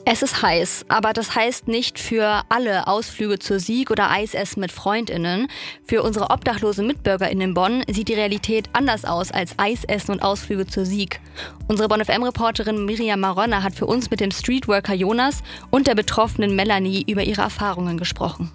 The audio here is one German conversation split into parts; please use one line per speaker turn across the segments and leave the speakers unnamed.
Es ist heiß, aber das heißt nicht für alle Ausflüge zur Sieg oder Eisessen mit FreundInnen. Für unsere obdachlose MitbürgerInnen in Bonn sieht die Realität anders aus als Eisessen und Ausflüge zur Sieg. Unsere Bonn FM-Reporterin Miriam Maronna hat für uns mit dem Streetworker Jonas und der betroffenen Melanie über ihre Erfahrungen gesprochen.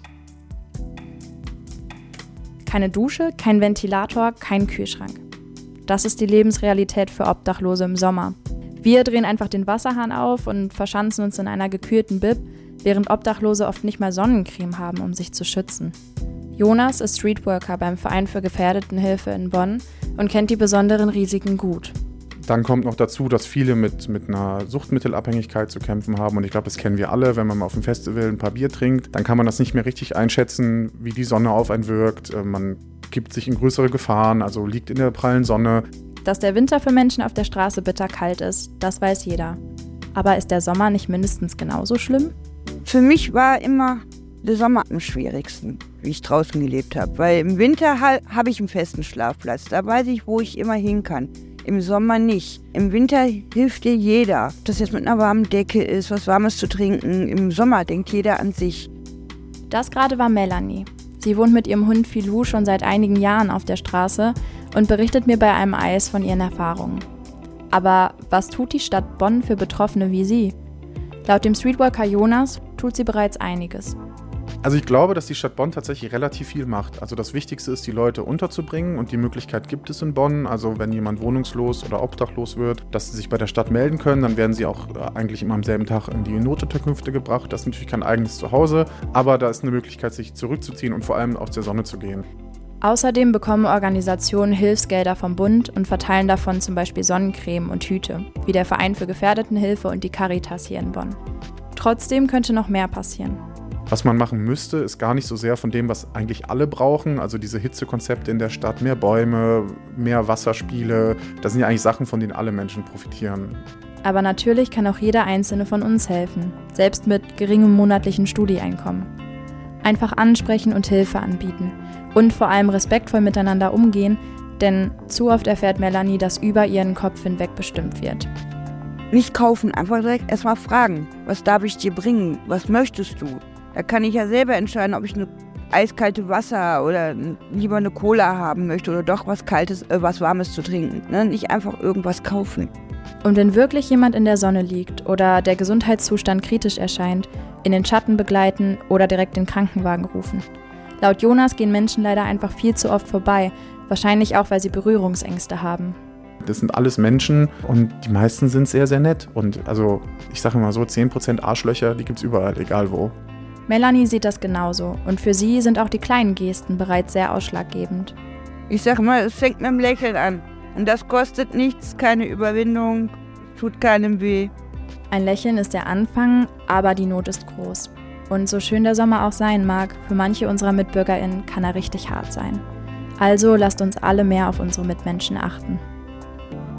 Keine Dusche, kein Ventilator, kein Kühlschrank. Das ist die Lebensrealität für Obdachlose im Sommer. Wir drehen einfach den Wasserhahn auf und verschanzen uns in einer gekühlten Bib, während Obdachlose oft nicht mal Sonnencreme haben, um sich zu schützen. Jonas ist Streetworker beim Verein für Gefährdetenhilfe in Bonn und kennt die besonderen Risiken gut.
Dann kommt noch dazu, dass viele mit einer Suchtmittelabhängigkeit zu kämpfen haben. Und ich glaube, das kennen wir alle, wenn man mal auf dem Festival ein paar Bier trinkt, dann kann man das nicht mehr richtig einschätzen, wie die Sonne auf einen wirkt. Man gibt sich in größere Gefahren, also liegt in der prallen Sonne.
Dass der Winter für Menschen auf der Straße bitterkalt ist, das weiß jeder. Aber ist der Sommer nicht mindestens genauso schlimm?
Für mich war immer der Sommer am schwierigsten, wie ich draußen gelebt habe. Weil im Winter habe ich einen festen Schlafplatz, da weiß ich, wo ich immer hin kann. Im Sommer nicht. Im Winter hilft dir jeder. Ob das jetzt mit einer warmen Decke ist, was Warmes zu trinken. Im Sommer denkt jeder an sich.
Das gerade war Melanie. Sie wohnt mit ihrem Hund Filou schon seit einigen Jahren auf der Straße und berichtet mir bei einem Eis von ihren Erfahrungen. Aber was tut die Stadt Bonn für Betroffene wie sie? Laut dem Streetworker Jonas tut sie bereits einiges.
Also ich glaube, dass die Stadt Bonn tatsächlich relativ viel macht. Also das Wichtigste ist, die Leute unterzubringen und die Möglichkeit gibt es in Bonn. Also wenn jemand wohnungslos oder obdachlos wird, dass sie sich bei der Stadt melden können, dann werden sie auch eigentlich immer am selben Tag in die Notunterkünfte gebracht. Das ist natürlich kein eigenes Zuhause, aber da ist eine Möglichkeit, sich zurückzuziehen und vor allem aus der Sonne zu gehen.
Außerdem bekommen Organisationen Hilfsgelder vom Bund und verteilen davon zum Beispiel Sonnencreme und Hüte, wie der Verein für Gefährdetenhilfe und die Caritas hier in Bonn. Trotzdem könnte noch mehr passieren.
Was man machen müsste, ist gar nicht so sehr von dem, was eigentlich alle brauchen. Also diese Hitzekonzepte in der Stadt, mehr Bäume, mehr Wasserspiele. Das sind ja eigentlich Sachen, von denen alle Menschen profitieren.
Aber natürlich kann auch jeder Einzelne von uns helfen, selbst mit geringem monatlichen Studieeinkommen. Einfach ansprechen und Hilfe anbieten. Und vor allem respektvoll miteinander umgehen, denn zu oft erfährt Melanie, dass über ihren Kopf hinweg bestimmt wird.
Nicht kaufen, einfach direkt erstmal fragen. Was darf ich dir bringen? Was möchtest du? Da kann ich ja selber entscheiden, ob ich eine eiskalte Wasser oder lieber eine Cola haben möchte oder doch was Kaltes, was Warmes zu trinken. Ne? Nicht einfach irgendwas kaufen.
Und wenn wirklich jemand in der Sonne liegt oder der Gesundheitszustand kritisch erscheint, in den Schatten begleiten oder direkt den Krankenwagen rufen. Laut Jonas gehen Menschen leider einfach viel zu oft vorbei, wahrscheinlich auch, weil sie Berührungsängste haben.
Das sind alles Menschen und die meisten sind sehr, sehr nett. Und also ich sage mal so, 10% Arschlöcher, die gibt es überall, egal wo.
Melanie sieht das genauso und für sie sind auch die kleinen Gesten bereits sehr ausschlaggebend.
Ich sage mal, es fängt mit dem Lächeln an. Und das kostet nichts, keine Überwindung, tut keinem weh.
Ein Lächeln ist der Anfang, aber die Not ist groß. Und so schön der Sommer auch sein mag, für manche unserer MitbürgerInnen kann er richtig hart sein. Also lasst uns alle mehr auf unsere Mitmenschen achten.